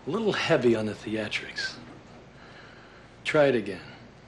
A little heavy on the theatrics. Try it again.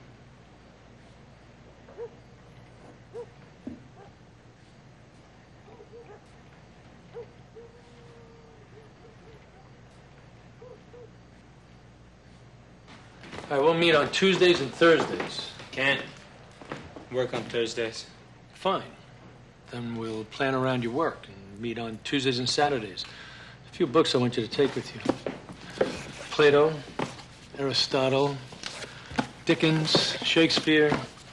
All right, we'll meet on Tuesdays and Thursdays. Can't work on Thursdays. Fine. Then we'll plan around your work and meet on Tuesdays and Saturdays. A few books I want you to take with you. Plato, Aristotle, Dickens, Shakespeare.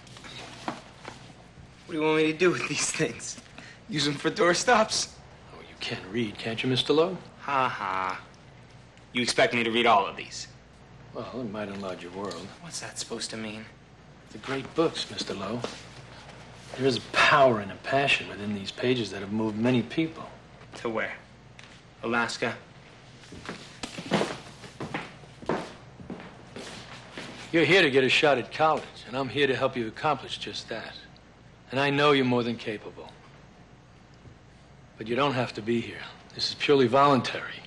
What do you want me to do with these things? Use them for doorstops? Oh, you can read, can't you, Mr. Lowe? Ha ha. You expect me to read all of these? Well, it might enlarge your world. What's that supposed to mean? They're great books, Mr. Lowe. There is a power and a passion within these pages that have moved many people. To where? Alaska? You're here to get a shot at college, and I'm here to help you accomplish just that. And I know you're more than capable. But you don't have to be here. This is purely voluntary.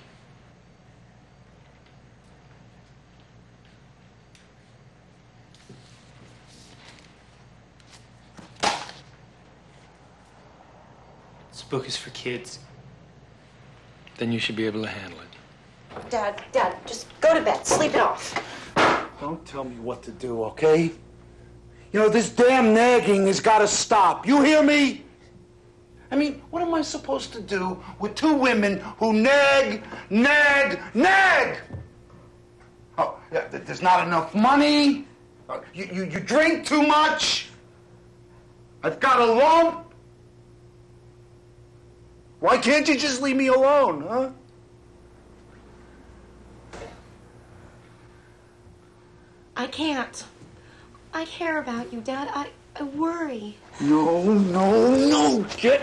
This book is for kids. Then you should be able to handle it. Dad, just go to bed. Sleep it off. Don't tell me what to do, okay? You know, this damn nagging has got to stop. You hear me? I mean, what am I supposed to do with two women who nag? Oh, yeah, there's not enough money. You drink too much. I've got a lump. Why can't you just leave me alone, huh? I can't. I care about you, Dad. I worry. No. Get